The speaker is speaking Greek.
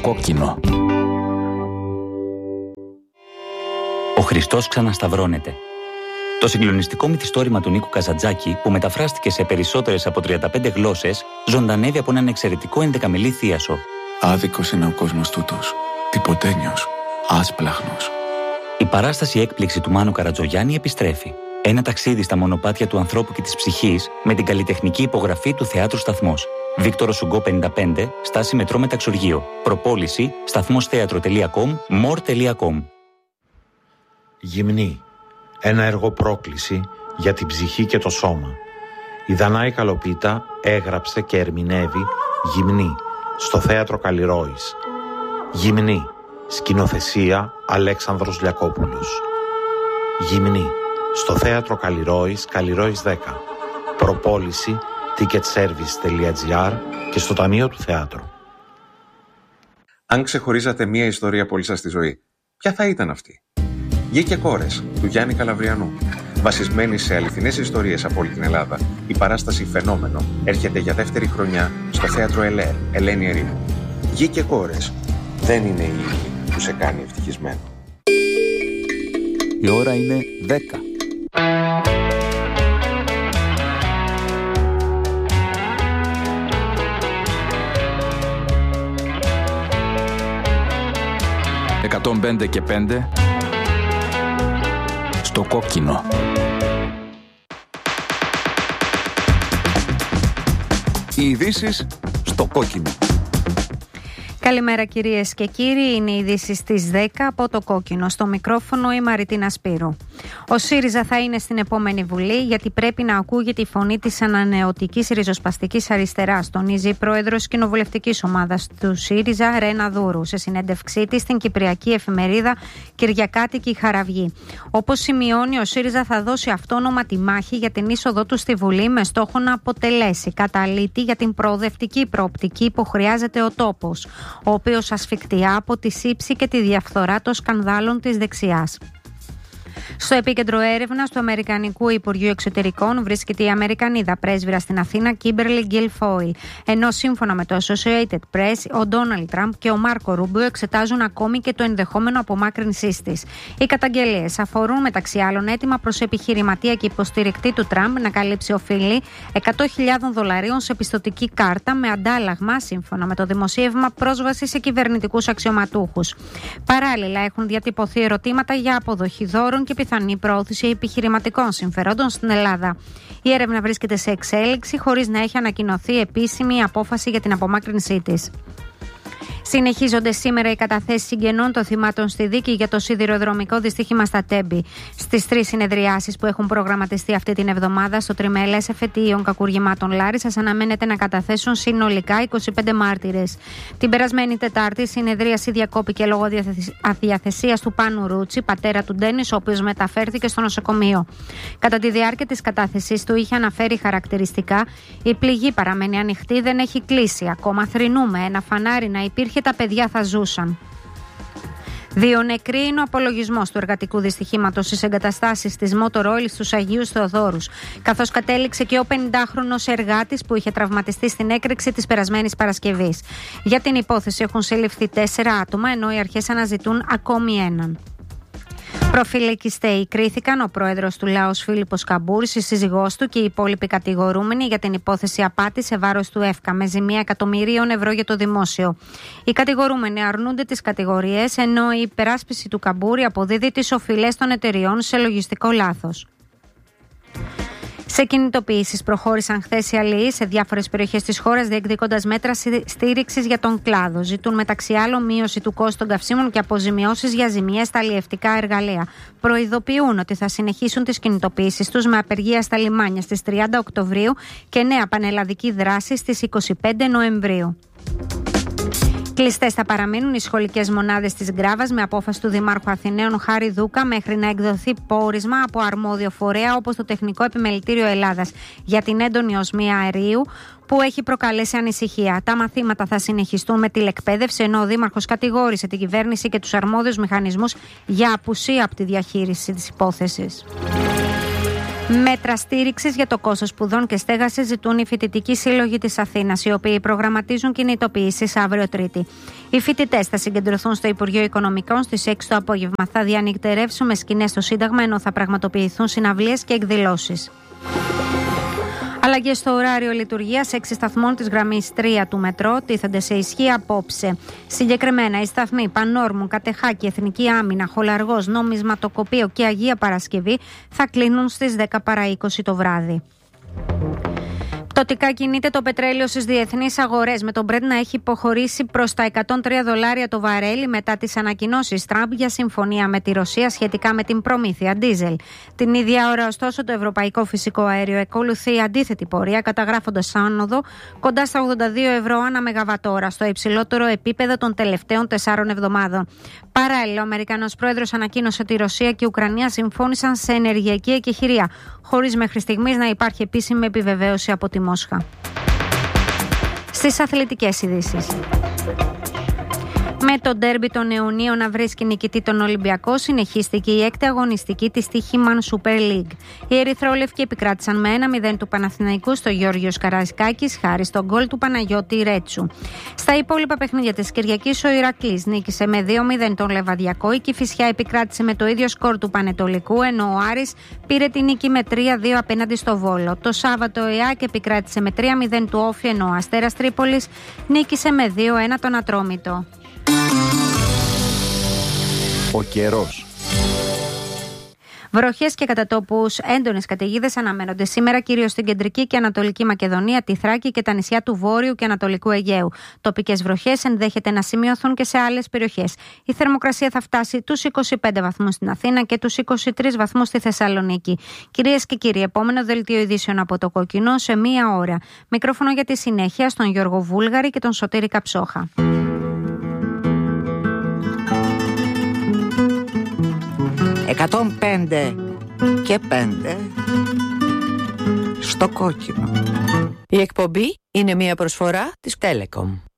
κόκκινο. Ο Χριστός ξανασταυρώνεται. Το συγκλονιστικό μυθιστόρημα του Νίκου Καζαντζάκη, που μεταφράστηκε σε περισσότερες από 35 γλώσσες, ζωντανεύει από έναν εξαιρετικό ενδεκαμελή θίασο. Άδικος είναι ο κόσμος τούτος. Τυποτένιος. Άσπλαχνος. Η παράσταση έκπληξη του Μάνου Καρατζογιάννη επιστρέφει. Ένα ταξίδι στα μονοπάτια του ανθρώπου και της ψυχής με την καλλιτεχνική υπογραφή του Θεάτρου Σταθμός. Βίκτορο Σουγκό 55, στάση Μετρό Μεταξουργείο. Προπόληση σταθμostheatro.com, more.com. Γυμνή. Ένα έργο πρόκληση για την ψυχή και το σώμα. Η Δανάη Καλοπίτα έγραψε και ερμηνεύει Γυμνή στο Θέατρο Καλλιρόης. Γυμνή. Σκηνοθεσία Αλέξανδρος Λιακόπουλος. Γυμνή στο Θέατρο Καλλιρόης, Καλλιρόης 10. Προπόληση ticketservice.gr και στο Ταμείο του Θεάτρου. Αν ξεχωρίζατε μία ιστορία από όλη σας τη ζωή, ποια θα ήταν αυτή? Γη και κόρες, του Γιάννη Καλαβριανού. Βασισμένη σε αληθινές ιστορίες από όλη την Ελλάδα, η παράσταση Φαινόμενο έρχεται για δεύτερη χρονιά στο Θέατρο Ελέρ, Ελένη Ερήμου. Γη και κόρες δεν είναι η ύλη που σε κάνει ευτυχισμένο. Η ώρα είναι 10. «105 και 5» στο κόκκινο. Οι ειδήσεις στο κόκκινο. Καλημέρα κυρίες και κύριοι, είναι οι ειδήσεις στις 10 από το κόκκινο. Στο μικρόφωνο η Μαριτίνα Σπύρου. Ο ΣΥΡΙΖΑ θα είναι στην επόμενη Βουλή γιατί πρέπει να ακούγεται η φωνή της ανανεωτικής ριζοσπαστικής αριστεράς, τονίζει η πρόεδρος κοινοβουλευτικής ομάδας του ΣΥΡΙΖΑ, Ρένα Δούρου, σε συνέντευξή της στην κυπριακή εφημερίδα Κυριακάτικη Χαραυγή. Όπως σημειώνει, ο ΣΥΡΙΖΑ θα δώσει αυτόνομα τη μάχη για την είσοδό του στη Βουλή με στόχο να αποτελέσει καταλήτη για την προοδευτική προοπτική που χρειάζεται ο τόπος, ο οποίος ασφικτιά από τη σύψη και τη διαφθορά των σκανδάλων της δεξιάς. Στο επίκεντρο έρευνας του Αμερικανικού Υπουργείου Εξωτερικών βρίσκεται η Αμερικανίδα πρέσβυρα στην Αθήνα, Κίμπερλι Γκιλφόιλ. Ενώ σύμφωνα με το Associated Press, ο Ντόναλντ Τραμπ και ο Μάρκο Ρούμπιο εξετάζουν ακόμη και το ενδεχόμενο απομάκρυνσής της. Οι καταγγελίες αφορούν μεταξύ άλλων έτοιμα προς επιχειρηματία και υποστηρικτή του Τραμπ να καλύψει οφείλη $100,000 σε πιστωτική κάρτα με αντάλλαγμα, σύμφωνα με το δημοσίευμα, πρόσβαση σε κυβερνητικούς αξιωματούχους. Παράλληλα, έχουν διατυπωθεί ερωτήματα για αποδοχή δώρων και πιθανή προώθηση επιχειρηματικών συμφερόντων στην Ελλάδα. Η έρευνα βρίσκεται σε εξέλιξη χωρίς να έχει ανακοινωθεί επίσημη απόφαση για την απομάκρυνσή της. Συνεχίζονται σήμερα οι καταθέσεις συγγενών των θυμάτων στη δίκη για το σιδηροδρομικό δυστύχημα στα Τέμπη. Στις 3 συνεδριάσεις που έχουν προγραμματιστεί αυτή την εβδομάδα στο τριμελές εφετείων κακουργημάτων Λάρισσας αναμένεται να καταθέσουν συνολικά 25 μάρτυρες. Την περασμένη Τετάρτη η συνεδρίαση διακόπηκε λόγω αδιαθεσίας του Πάνου Ρούτσι, πατέρα του Ντένις, ο οποίος μεταφέρθηκε στο νοσοκομείο. Κατά τη διάρκεια της κατάθεσής του είχε αναφέρει χαρακτηριστικά: η πληγή παραμένει ανοιχτή, δεν έχει κλείσει. Ακόμα θρηνούμε. Ένα φανάρι να υπήρχε, τα παιδιά θα ζούσαν. 2 νεκροί είναι ο απολογισμός του εργατικού δυστυχήματος στις εγκαταστάσεις της Motor Oil στους Αγίους Θεοδόρους, καθώς κατέληξε και ο 50χρονος εργάτης που είχε τραυματιστεί στην έκρηξη της περασμένης Παρασκευής. Για την υπόθεση έχουν συλληφθεί 4 άτομα, ενώ οι αρχές αναζητούν ακόμη έναν. Προφυλακιστέοι κρίθηκαν ο πρόεδρος του Λάος Φίλιππος Καμπούρης, η σύζυγός του και οι υπόλοιποι κατηγορούμενοι για την υπόθεση απάτη σε βάρος του ΕΦΚΑ με ζημία €1.000.000 για το δημόσιο. Οι κατηγορούμενοι αρνούνται τις κατηγορίες, ενώ η υπεράσπιση του Καμπούρη αποδίδει τις οφειλές των εταιριών σε λογιστικό λάθος. Σε κινητοποιήσεις προχώρησαν χθες οι αλληλείς σε διάφορες περιοχές της χώρας, διεκδικώντας μέτρα στήριξης για τον κλάδο. Ζητούν μεταξύ άλλων μείωση του κόστου των καυσίμων και αποζημιώσεις για ζημιές στα αλλιευτικά εργαλεία. Προειδοποιούν ότι θα συνεχίσουν τις κινητοποιήσεις τους με απεργία στα λιμάνια στις 30 Οκτωβρίου και νέα πανελλαδική δράση στις 25 Νοεμβρίου. Κλειστές θα παραμείνουν οι σχολικές μονάδες της Γκράβας με απόφαση του Δημάρχου Αθηναίων Χάρη Δούκα μέχρι να εκδοθεί πόρισμα από αρμόδιο φορέα όπως το Τεχνικό Επιμελητήριο Ελλάδας για την έντονη οσμία αερίου που έχει προκαλέσει ανησυχία. Τα μαθήματα θα συνεχιστούν με τηλεκπαίδευση, ενώ ο Δήμαρχος κατηγόρησε την κυβέρνηση και τους αρμόδιους μηχανισμούς για απουσία από τη διαχείριση της υπόθεσης. Μέτρα στήριξης για το κόστος σπουδών και στέγασης ζητούν οι φοιτητικοί σύλλογοι της Αθήνας, οι οποίοι προγραμματίζουν κινητοποιήσεις αύριο Τρίτη. Οι φοιτητές θα συγκεντρωθούν στο Υπουργείο Οικονομικών στις 6 το απόγευμα. Θα διανυκτερεύσουν με σκηνές στο Σύνταγμα, ενώ θα πραγματοποιηθούν συναυλίες και εκδηλώσεις. Αλλαγές στο ωράριο λειτουργίας 6 σταθμών της γραμμής 3 του μετρό τίθενται σε ισχύ απόψε. Συγκεκριμένα, οι σταθμοί Πανόρμου, Κατεχάκη, Εθνική Άμυνα, Χολαργός, Νομισματοκοπείο και Αγία Παρασκευή θα κλείνουν στις 10 παρά 20 το βράδυ. Πτωτικά κινείται το πετρέλαιο στις διεθνείς αγορές, με τον Brent να έχει υποχωρήσει προς τα $103 το βαρέλι μετά τις ανακοινώσεις Τραμπ για συμφωνία με τη Ρωσία σχετικά με την προμήθεια ντίζελ. Την ίδια ώρα, ωστόσο, το ευρωπαϊκό φυσικό αέριο ακολουθεί αντίθετη πορεία, καταγράφοντας άνοδο κοντά στα €82 ανά μεγαβατόρα, στο υψηλότερο επίπεδο των τελευταίων 4 εβδομάδων. Παράλληλα, ο Αμερικανός πρόεδρος ανακοίνωσε ότι η Ρωσία και η Ουκρανία συμφώνησαν σε ενεργειακή εκεχηρία, χωρίς μέχρι στιγμής να υπάρχει επίσημη επιβεβαίωση από τη Μόσχα. Στις αθλητικές ειδήσεις. Με το ντέρμπι των αιωνίων να βρίσκει νικητή τον Ολυμπιακό, συνεχίστηκε η έκτη αγωνιστική της Τύχημαν Super League. Οι ερυθρόλευκοι επικράτησαν με 1-0 του Παναθηναϊκού στο Γιώργιος Καραϊσκάκης, χάρη στον γκολ του Παναγιώτη Ρέτσου. Στα υπόλοιπα παιχνίδια της Κυριακής, ο Ηρακλής νίκησε με 2-0 τον Λεβαδιακό, η Κηφισιά επικράτησε με το ίδιο σκορ του Πανετολικού, ενώ ο Άρης πήρε τη νίκη με 3-2 απέναντι στο Βόλο. Το Σάββατο, ο ΕΑΚ επικράτησε με 3-0 του Όφη, ενώ ο Αστέρας Τρίπολης νίκησε με 2-1 τον Ατρόμητο. Ο καιρός. Βροχές και κατά τόπους έντονες καταιγίδες αναμένονται σήμερα κυρίως στην κεντρική και ανατολική Μακεδονία, τη Θράκη και τα νησιά του Βόρειου και Ανατολικού Αιγαίου. Τοπικές βροχές ενδέχεται να σημειωθούν και σε άλλες περιοχές. Η θερμοκρασία θα φτάσει τους 25 βαθμούς στην Αθήνα και τους 23 βαθμούς στη Θεσσαλονίκη. Κυρίες και κύριοι, επόμενο δελτίο ειδήσεων από το Κόκκινο σε 1 ώρα. Μικρόφωνο για τη συνέχεια στον Γιώργο Βούλγαρη και τον Σωτήρη Καψόχα. 105 και 5 στο Κόκκινο. Η εκπομπή είναι μια προσφορά της Telecom.